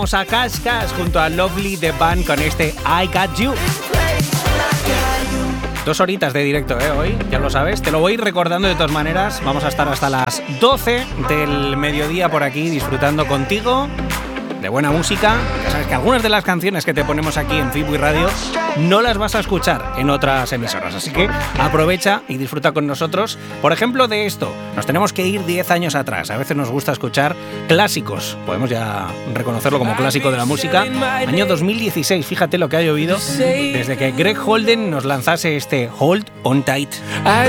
Vamos a Cash Cash junto a Lovely The Band con este I Got You. 2 horitas de directo, hoy, ya lo sabes. Te lo voy recordando de todas maneras. Vamos a estar hasta las 12 del mediodía por aquí disfrutando contigo de buena música. Ya sabes que algunas de las canciones que te ponemos aquí en Fibu y Radio no las vas a escuchar en otras emisoras, así que aprovecha y disfruta con nosotros. Por ejemplo, de esto, nos tenemos que ir 10 años atrás. A veces nos gusta escuchar clásicos, podemos ya reconocerlo como clásico de la música. Año 2016, fíjate lo que ha llovido desde que Greg Holden nos lanzase este Hold On Tight. I